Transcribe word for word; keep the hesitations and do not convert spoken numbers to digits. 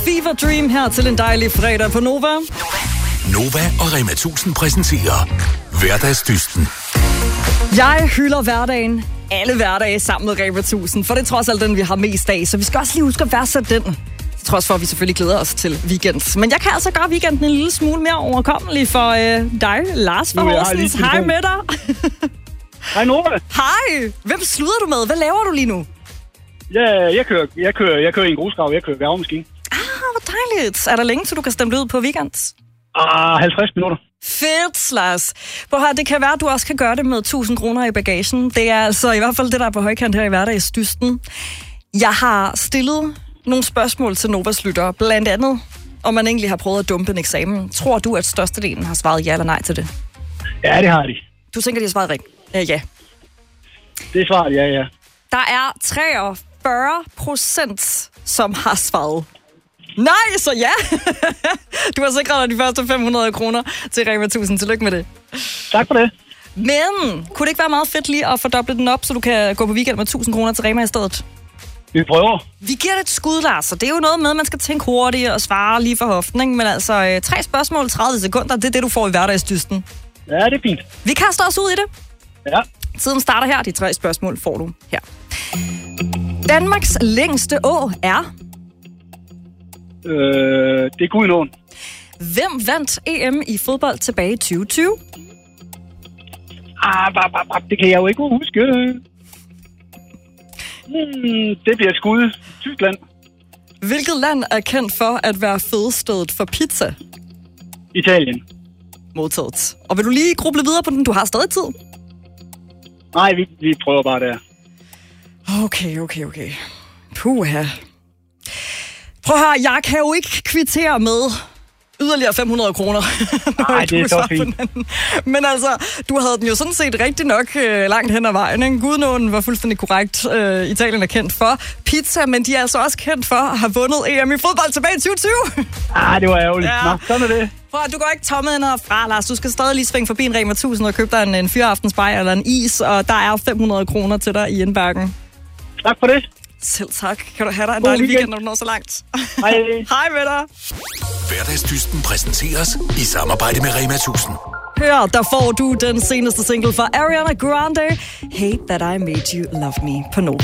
Fever Dream her til en dejlig fredag på Nova. Nova og Rema tusind præsenterer Hverdagsdysten. Jeg hylder hverdagen. Alle hverdage sammen med Rema tusind, for det er trods alt den, vi har mest af. Så vi skal også lige huske at værdsætte den. Trods for, at vi selvfølgelig glæder os til weekend. Men jeg kan altså gøre weekenden en lille smule mere overkommelig for øh, dig, Lars fra Horsens. Hej med dig. Hej Nova. Hej. Hvem sluder du med? Hvad laver du lige nu? Ja, jeg kører, jeg kører, jeg kører i en grusgrav. Jeg kører gravemaskine. Ah, hvor dejligt. Er der længe, til du kan stemme ud på weekend? Ah, halvtreds minutter. Fedt, Lars. Prøv her, det kan være, at du også kan gøre det med tusind kroner i bagagen. Det er altså i hvert fald det, der er på højkant her i hverdagsdysten. Jeg har stillet nogle spørgsmål til Novas lyttere, blandt andet, om man egentlig har prøvet at dumpe en eksamen. Tror du, at størstedelen har svaret ja eller nej til det? Ja, det har de. Du tænker, de har svaret rigtigt? Ja, ja. Det er svaret, ja, ja. Der er treogfyrre procent, som har svaret nej, så ja. Du har sikret dig de første fem hundrede kroner til Rema tusind. Tillykke med det. Tak for det. Men kunne det ikke være meget fedt lige at fordoble den op, så du kan gå på weekend med tusind kroner til Rema i stedet? Vi prøver. Vi giver det et skud, Lars, så det er jo noget med, at man skal tænke hurtigt og svare lige for hoften, ikke? Men altså, tre spørgsmål, tredive sekunder, det er det, du får i hverdagsdysten. Ja, det er fint. Vi kaster os ud i det. Ja. Tiden starter her. De tre spørgsmål får du her. Danmarks længste å er? Øh, det er Gudenåen. Hvem vandt E M i fodbold tilbage i tyve tyve? Ah, bah, bah, bah, det kan jeg jo ikke huske. Hmm, det bliver et skud. Tyskland. Hvilket land er kendt for at være fødestedet for pizza? Italien. Modtaget. Og vil du lige gruble videre på den? Du har stadig tid. Nej, vi, vi prøver bare der. Okay, okay, okay. Puha. Prøv her, jeg kan jo ikke kvittere med yderligere fem hundrede kroner. Nej, det er så fint. Men altså, du havde den jo sådan set rigtig nok øh, langt hen ad vejen. Ikke? Gudenåen var fuldstændig korrekt. Øh, Italien er kendt for pizza, men de er altså også kendt for at have vundet E M i fodbold tilbage i tyve tyve. Ah, det var ærgerligt. Ja. Nå, sådan er det. Prøv at, du går ikke tommet ind herfra, Lars. Du skal stadig lige svinge forbi en Rema tusind og købe dig en, en fyraftensbajer eller en is, og der er fem hundrede kroner til dig i indbakken. Tak for det. Selv tak. Kan du have dig en dejlig weekend, når du når så langt. Hej. Hej med dig. Hverdagsdysten præsenteres i samarbejde med Rema tusind. Her, der får du den seneste single fra Ariana Grande, Hate That I Made You Love Me på Nova.